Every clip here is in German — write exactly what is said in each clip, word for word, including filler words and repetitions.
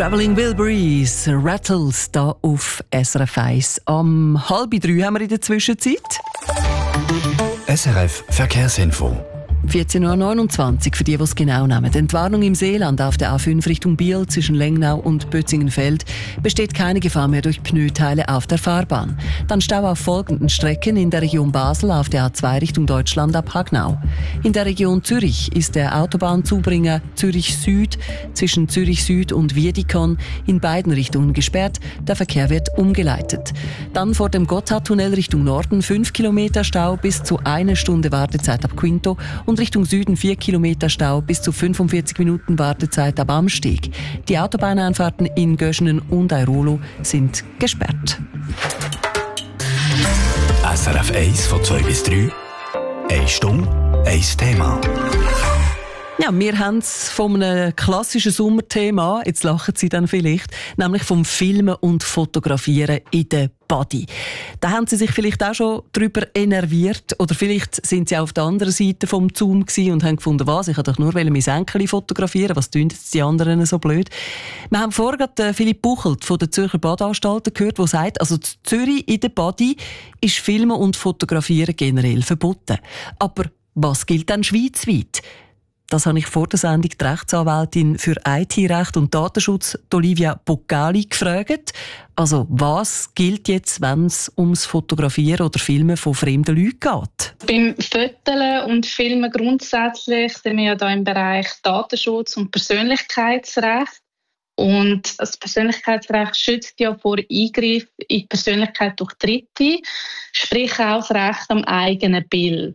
Travelling Wilburys, Rattles, da auf S R F eins. Am halb drei haben wir in der Zwischenzeit. S R F Verkehrsinfo. vierzehn Uhr neunundzwanzig für die, die es genau nehmen. Entwarnung im Seeland auf der A fünf Richtung Biel zwischen Lengnau und Bötzingenfeld besteht keine Gefahr mehr durch Pneuteile auf der Fahrbahn. Dann Stau auf folgenden Strecken in der Region Basel auf der A zwei Richtung Deutschland ab Hagnau. In der Region Zürich ist der Autobahnzubringer Zürich Süd zwischen Zürich Süd und Wiedikon in beiden Richtungen gesperrt. Der Verkehr wird umgeleitet. Dann vor dem Gotthardtunnel Richtung Norden fünf Kilometer Stau bis zu eine Stunde Wartezeit ab Quinto und Richtung Süden vier Kilometer Stau bis zu fünfundvierzig Minuten Wartezeit ab Amsteg. Die Autobahneinfahrten in Göschenen und Airolo sind gesperrt. S R F eins von zwei bis drei. Eine Stunde, ein Thema. Ja, wir haben es von einem klassischen Sommerthema, jetzt lachen Sie dann vielleicht, nämlich vom Filmen und Fotografieren in der Body. Da haben Sie sich vielleicht auch schon darüber enerviert oder vielleicht sind Sie auch auf der anderen Seite vom Zoom gewesen und haben gefunden, was, ich wollte doch nur mein Enkel fotografieren, was tun jetzt die anderen so blöd? Wir haben vorher gerade Philipp Buchelt von der Zürcher Badanstalten gehört, der sagt, also in Zürich in der Body ist Filmen und Fotografieren generell verboten. Aber was gilt dann schweizweit? Das habe ich vor der Sendung die Rechtsanwältin für I T-Recht und Datenschutz, Olivia Boccali, gefragt. Also, was gilt jetzt, wenn es ums Fotografieren oder Filmen von fremden Leuten geht? Beim Fotografieren und Filmen grundsätzlich sind wir ja da im Bereich Datenschutz und Persönlichkeitsrecht. Und das Persönlichkeitsrecht schützt ja vor Eingriff in die Persönlichkeit durch Dritte, sprich auch das Recht am eigenen Bild.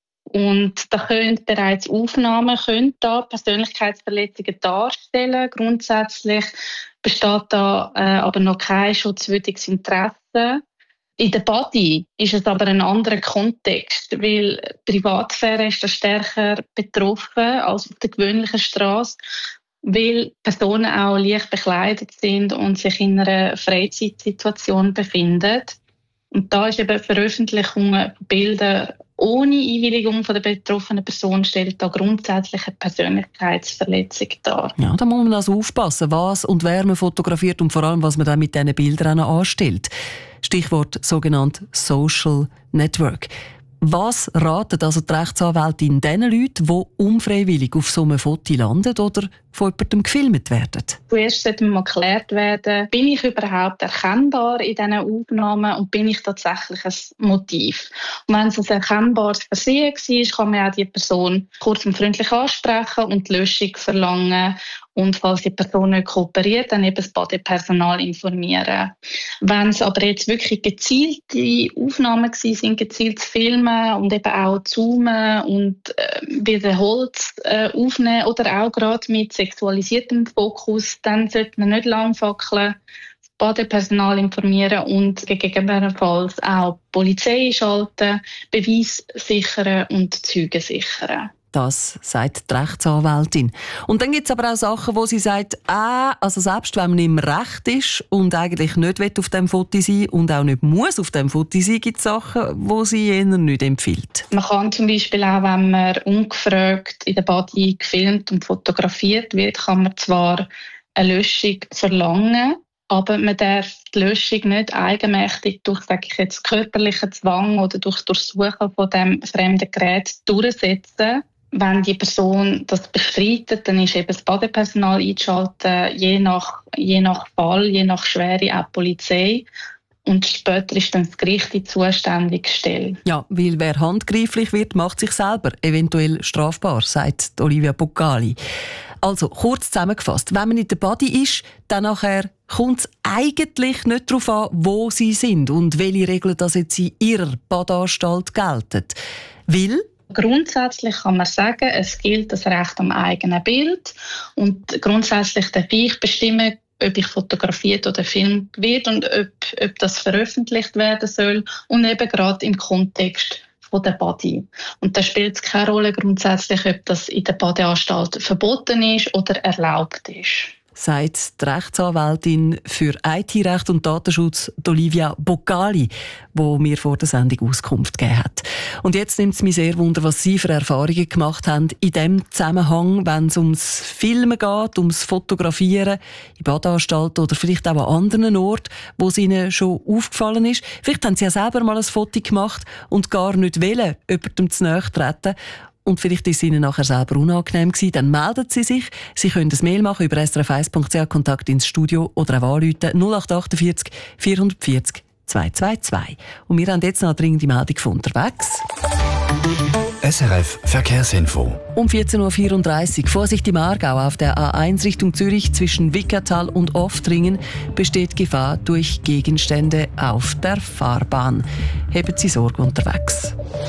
Und da können bereits Aufnahmen können da Persönlichkeitsverletzungen darstellen. Grundsätzlich besteht da äh, aber noch kein schutzwürdiges Interesse. In der Body ist es aber ein anderer Kontext, weil Privatsphäre ist da stärker betroffen als auf der gewöhnlichen Straße, weil Personen auch leicht bekleidet sind und sich in einer Freizeitsituation befinden. Und da ist eben Veröffentlichung von Bildern ohne Einwilligung von der betroffenen Person stellt da grundsätzlich eine Persönlichkeitsverletzung dar. Ja, da muss man also aufpassen, was und wer man fotografiert und vor allem, was man dann mit diesen Bildern anstellt. Stichwort sogenannt Social Network. Was raten also die Rechtsanwältin den Leuten, die unfreiwillig auf so einem Foto landen oder von jemandem gefilmt werden? Zuerst sollte mal geklärt werden, bin ich überhaupt erkennbar in diesen Aufnahmen und bin ich tatsächlich ein Motiv? Und wenn es ein erkennbares Versehen war, kann man auch die Person kurz und freundlich ansprechen und die Löschung verlangen. Und falls die Person nicht kooperiert, dann eben das Badepersonal informieren. Wenn es aber jetzt wirklich gezielte Aufnahmen waren, gezieltes Filmen und eben auch zoomen und äh, wiederholt äh, aufnehmen oder auch gerade mit sexualisiertem Fokus, dann sollte man nicht lang fackeln, das Badepersonal informieren und gegebenenfalls auch die Polizei schalten, Beweis sichern und Zeugen sichern. Das sagt die Rechtsanwältin. Und dann gibt es aber auch Sachen, wo sie sagt, ah, also selbst wenn man im Recht ist und eigentlich nicht auf dem Foto sein und auch nicht muss auf dem Foto sein, gibt es Sachen, die sie eher nicht empfiehlt. Man kann zum Beispiel auch, wenn man ungefragt in der Body gefilmt und fotografiert wird, kann man zwar eine Löschung verlangen, aber man darf die Löschung nicht eigenmächtig durch, sage ich jetzt, körperlichen Zwang oder durch Durchsuchen von dem fremden Gerät durchsetzen. Wenn die Person das bestreitet, dann ist eben das Badepersonal einzuschalten, je nach, je nach Fall, je nach Schwere auch die Polizei. Und später ist dann das Gericht die zuständige Stelle. Ja, weil wer handgreiflich wird, macht sich selber eventuell strafbar, sagt Olivia Boccali. Also, kurz zusammengefasst, wenn man in der Body ist, dann nachher kommt es eigentlich nicht darauf an, wo sie sind und welche Regeln das jetzt in ihrer Badanstalt gelten. Weil grundsätzlich kann man sagen, es gilt das Recht am eigenen Bild und grundsätzlich darf ich bestimmen, ob ich fotografiert oder filmt wird und ob, ob das veröffentlicht werden soll und eben gerade im Kontext von der Body. Und da spielt es keine Rolle grundsätzlich, ob das in der Badeanstalt verboten ist oder erlaubt ist. sagt die Rechtsanwältin für I T-Recht und Datenschutz Olivia Boccali, wo mir vor der Sendung Auskunft gegeben hat. Und jetzt nimmt es mich sehr wunder, was Sie für Erfahrungen gemacht haben in diesem Zusammenhang, wenn es ums Filmen geht, ums Fotografieren in Badanstalten oder vielleicht auch an anderen Orten, wo es Ihnen schon aufgefallen ist. Vielleicht haben Sie ja selber mal ein Foto gemacht und gar nicht wollen, jemandem zu nahe treten. Und vielleicht ist es Ihnen nachher selber unangenehm gewesen, dann melden Sie sich. Sie können ein Mail machen über s r f eins punkt c h, Kontakt ins Studio oder auch anrufen null acht vier acht vier vier vier zwei zwei zwei. Und wir haben jetzt noch eine dringende Meldung von unterwegs. S R F Verkehrsinfo. Um vierzehn Uhr vierunddreißig, Vorsicht im Aargau, auf der A eins Richtung Zürich zwischen Wickertal und Oftringen besteht Gefahr durch Gegenstände auf der Fahrbahn. Haben Sie Sorge unterwegs.